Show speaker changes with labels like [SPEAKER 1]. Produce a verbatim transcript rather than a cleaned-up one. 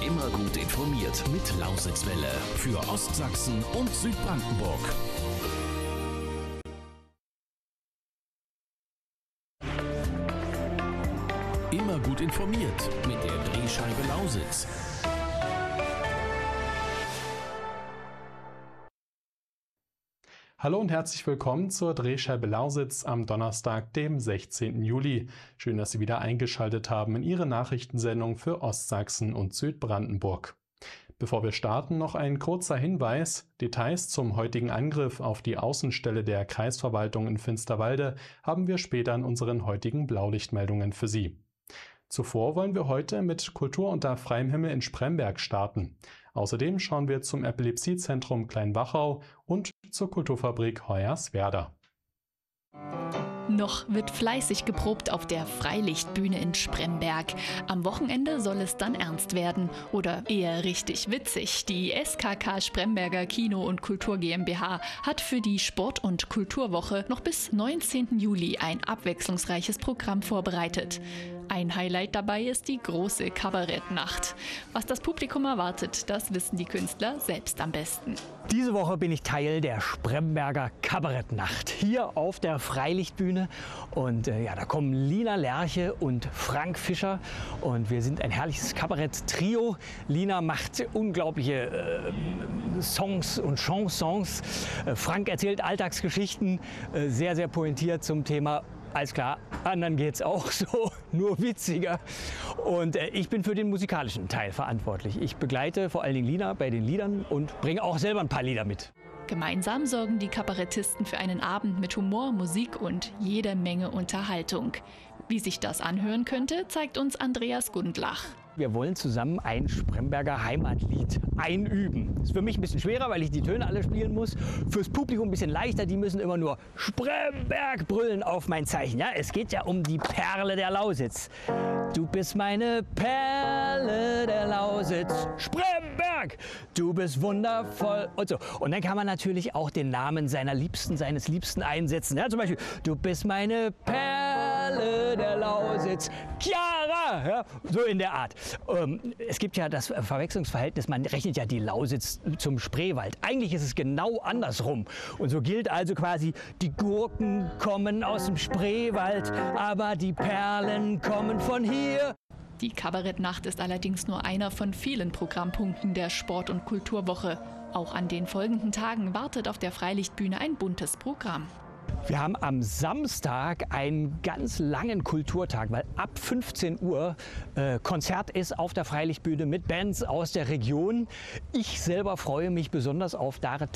[SPEAKER 1] Immer gut informiert mit Lausitzwelle für Ostsachsen und Südbrandenburg. Immer gut informiert mit der Drehscheibe Lausitz.
[SPEAKER 2] Hallo und herzlich willkommen zur Drehscheibe Lausitz am Donnerstag, dem sechzehnten Juli. Schön, dass Sie wieder eingeschaltet haben in Ihre Nachrichtensendung für Ostsachsen und Südbrandenburg. Bevor wir starten, noch ein kurzer Hinweis. Details zum heutigen Angriff auf die Außenstelle der Kreisverwaltung in Finsterwalde haben wir später in unseren heutigen Blaulichtmeldungen für Sie. Zuvor wollen wir heute mit Kultur unter freiem Himmel in Spremberg starten. Außerdem schauen wir zum Epilepsiezentrum Kleinwachau und zur Kulturfabrik Hoyerswerda.
[SPEAKER 3] Noch wird fleißig geprobt auf der Freilichtbühne in Spremberg. Am Wochenende soll es dann ernst werden oder eher richtig witzig. Die S K K Spremberger Kino- und Kultur GmbH hat für die Sport- und Kulturwoche noch bis neunzehnten Juli ein abwechslungsreiches Programm vorbereitet. Ein Highlight dabei ist die große Kabarettnacht. Was das Publikum erwartet, das wissen die Künstler selbst am besten.
[SPEAKER 4] Diese Woche bin ich Teil der Spremberger Kabarettnacht hier auf der Freilichtbühne. Und äh, ja, da kommen Lina Lerche und Frank Fischer. Und wir sind ein herrliches Kabarett-Trio. Lina macht unglaubliche äh, Songs und Chansons. Äh, Frank erzählt Alltagsgeschichten, äh, sehr, sehr pointiert zum Thema. Alles klar, anderen geht's auch so, nur witziger. Und äh, ich bin für den musikalischen Teil verantwortlich. Ich begleite vor allen Dingen Lina bei den Liedern und bringe auch selber ein paar Lieder mit.
[SPEAKER 3] Gemeinsam sorgen die Kabarettisten für einen Abend mit Humor, Musik und jede Menge Unterhaltung. Wie sich das anhören könnte, zeigt uns Andreas Gundlach.
[SPEAKER 4] Wir wollen zusammen ein Spremberger Heimatlied einüben. Das ist für mich ein bisschen schwerer, weil ich die Töne alle spielen muss. Fürs Publikum ein bisschen leichter, die müssen immer nur Spremberg brüllen auf mein Zeichen. Ja, es geht ja um die Perle der Lausitz. Du bist meine Perle der Lausitz, Spremberg, du bist wundervoll und so. Und dann kann man natürlich auch den Namen seiner Liebsten, seines Liebsten einsetzen. Ja, zum Beispiel, du bist meine Perle der Lausitz, Chiara, ja, so in der Art. Ähm, es gibt ja das Verwechslungsverhältnis, man rechnet ja die Lausitz zum Spreewald. Eigentlich ist es genau andersrum. Und so gilt also quasi, die Gurken kommen aus dem Spreewald, aber die Perlen kommen von hier.
[SPEAKER 3] Die Kabarettnacht ist allerdings nur einer von vielen Programmpunkten der Sport- und Kulturwoche. Auch an den folgenden Tagen wartet auf der Freilichtbühne ein buntes Programm.
[SPEAKER 4] Wir haben am Samstag einen ganz langen Kulturtag, weil ab fünfzehn Uhr äh, Konzert ist auf der Freilichtbühne mit Bands aus der Region. Ich selber freue mich besonders auf Daret